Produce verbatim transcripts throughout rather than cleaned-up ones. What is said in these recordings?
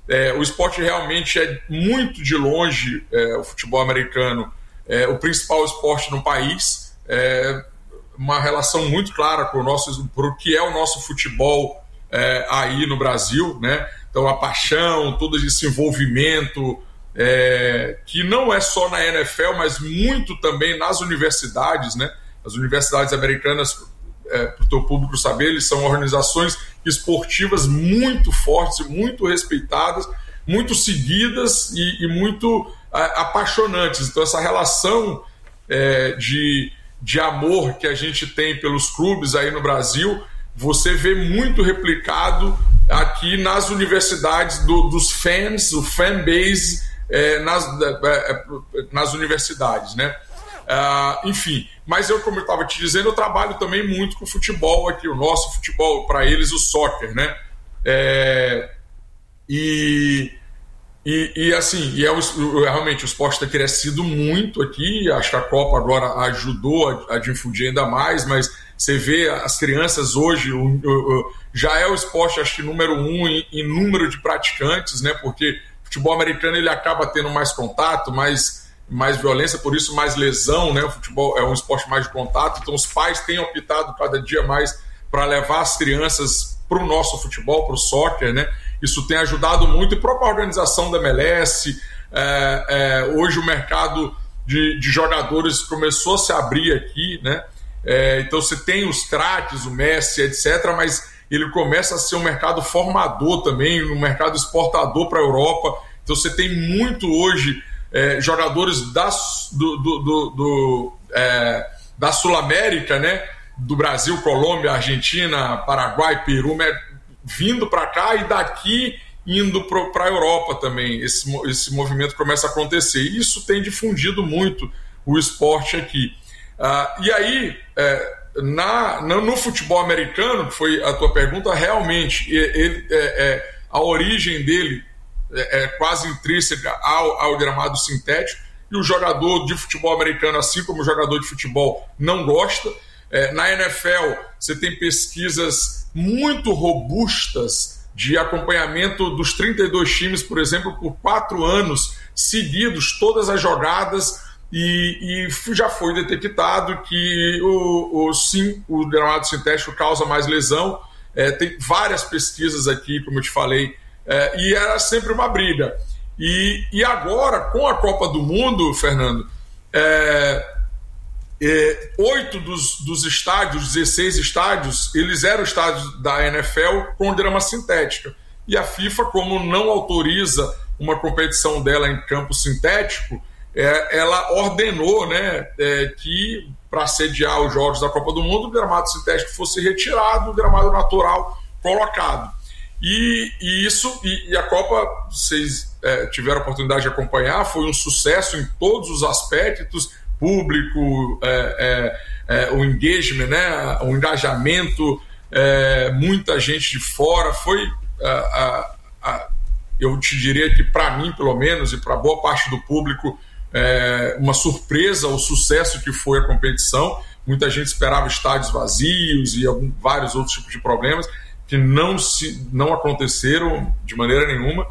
É, o esporte realmente é muito de longe, é, o futebol americano, é o principal esporte no país, é uma relação muito clara com o nosso, pro que é o nosso futebol é, aí no Brasil, né? Então a paixão, todo esse envolvimento, é, que não é só na N F L, mas muito também nas universidades, né? As universidades americanas, é, para o teu público saber, eles são organizações esportivas muito fortes, muito respeitadas, muito seguidas e, e muito a, apaixonantes. Então essa relação é, de, de amor que a gente tem pelos clubes aí no Brasil, você vê muito replicado aqui nas universidades do, dos fans, o fan base é, nas, é, nas universidades, né? Uh, enfim, mas eu, como eu estava te dizendo, eu trabalho também muito com futebol aqui, o nosso futebol, para eles o soccer, né? É, e, e, e assim, e é o, realmente o esporte tem crescido muito aqui, acho que a Copa agora ajudou a, a difundir ainda mais, mas você vê as crianças hoje, o, o, já é o esporte, acho que número um em, em número de praticantes, né? Porque o futebol americano ele acaba tendo mais contato, mais mais violência, por isso mais lesão, né? O futebol é um esporte mais de contato, então os pais têm optado cada dia mais para levar as crianças para o nosso futebol, para o soccer, né? Isso tem ajudado muito, e a própria organização da M L S, é, é, hoje o mercado de, de jogadores começou a se abrir aqui, né? É, então você tem os craques, o Messi, etcétera, mas ele começa a ser um mercado formador também, um mercado exportador para a Europa, então você tem muito hoje É, jogadores da, do, do, do, do, é, da Sul-América, né? Do Brasil, Colômbia, Argentina, Paraguai, Peru, né? Vindo para cá e daqui indo para a Europa também. Esse, esse movimento começa a acontecer. E isso tem difundido muito o esporte aqui. Ah, e aí, é, na, no, no futebol americano, que foi a tua pergunta, realmente ele, é, é, a origem dele é quase intrínseca ao, ao gramado sintético, e o jogador de futebol americano, assim como o jogador de futebol, não gosta. É, na N F L, você tem pesquisas muito robustas de acompanhamento dos trinta e dois times, por exemplo, por quatro anos seguidos, todas as jogadas, e, e já foi detectado que o, o, sim, o gramado sintético causa mais lesão. É, tem várias pesquisas aqui, como eu te falei, É, e era sempre uma briga. E, e agora, com a Copa do Mundo, Fernando, é, é, oito dos, dos estádios, dezesseis estádios, eles eram estádios da N F L com grama sintética. E a FIFA, como não autoriza uma competição dela em campo sintético, é, ela ordenou, né, é, que para sediar os jogos da Copa do Mundo, o gramado sintético fosse retirado, o gramado natural colocado. E, e isso, e, e a Copa, vocês é, tiveram a oportunidade de acompanhar, foi um sucesso em todos os aspectos, público, é, é, é, o engagement, né, o engajamento, é, muita gente de fora, foi, a, a, a, eu te diria que para mim, pelo menos, e para boa parte do público, é, uma surpresa o sucesso que foi a competição. Muita gente esperava estádios vazios e algum, vários outros tipos de problemas, que não, se, não aconteceram de maneira nenhuma.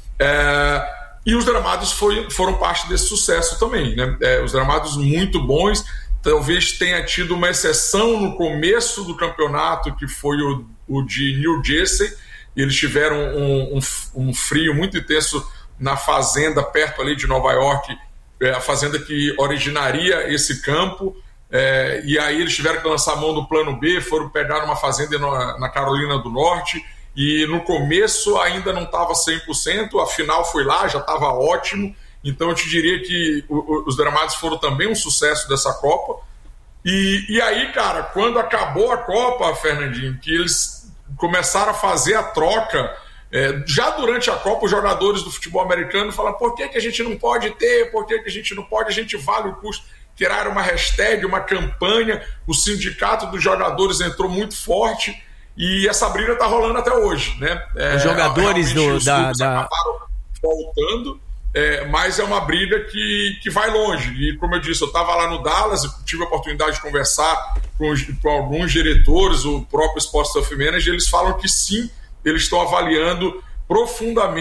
É, e os gramados foi, foram parte desse sucesso também, né? É, os gramados muito bons, talvez tenha tido uma exceção no começo do campeonato, que foi o, o de New Jersey. Eles tiveram um, um, um frio muito intenso na fazenda perto ali de Nova York, é, a fazenda que originaria esse campo. É, e aí eles tiveram que lançar a mão do plano B, foram pegar uma fazenda na, na Carolina do Norte, e no começo ainda não estava cem por cento, a final foi lá, já estava ótimo. Então eu te diria que o, o, os gramados foram também um sucesso dessa Copa. E, e aí, cara, quando acabou a Copa, Fernandinho, que eles começaram a fazer a troca, é, já durante a Copa os jogadores do futebol americano falaram: por que, que a gente não pode ter, por que, que a gente não pode, a gente vale o custo. Criaram uma hashtag, uma campanha, o sindicato dos jogadores entrou muito forte, e essa briga está rolando até hoje, né? É, os jogadores do, os da, da... acabaram voltando, é, mas é uma briga que, que vai longe. E como eu disse, eu estava lá no Dallas, tive a oportunidade de conversar com, com alguns diretores, o próprio Sports Stuff Manager, eles falam que sim, eles estão avaliando profundamente